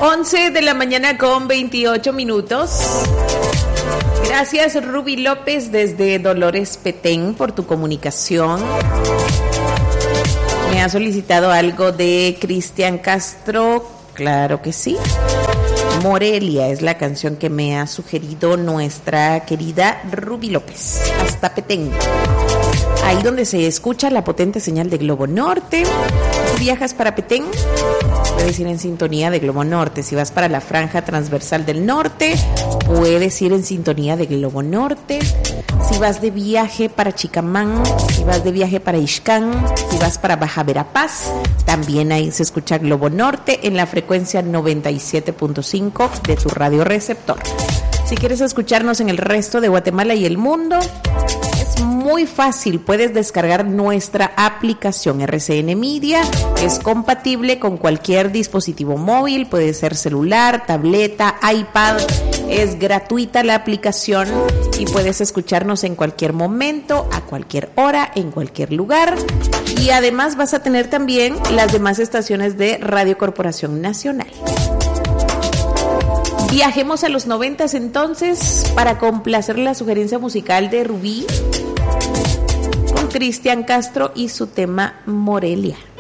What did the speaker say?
11 de la mañana con 28 minutos. Gracias, Ruby López, desde Dolores Petén, por tu comunicación. Me ha solicitado algo de Cristian Castro. Claro que sí. Morelia es la canción que me ha sugerido nuestra querida Ruby López. Hasta Petén. Ahí donde se escucha la potente señal de Globo Norte. ¿Tú viajas para Petén? Puedes ir en sintonía de Globo Norte. Si vas para la franja transversal del norte, puedes ir en sintonía de Globo Norte. Si vas de viaje para Chicamán, si vas de viaje para Ixcán, si vas para Baja Verapaz, también ahí se escucha Globo Norte en la frecuencia 97.5 de tu radio receptor. Si quieres escucharnos en el resto de Guatemala y el mundo, es muy fácil, puedes descargar nuestra aplicación RCN Media. Es compatible con cualquier dispositivo móvil, puede ser celular, tableta, iPad. Es gratuita la aplicación y puedes escucharnos en cualquier momento, a cualquier hora, en cualquier lugar. Y además vas a tener también las demás estaciones de Radio Corporación Nacional. Viajemos a los 90s entonces para complacer la sugerencia musical de Rubí con Cristian Castro y su tema Morelia.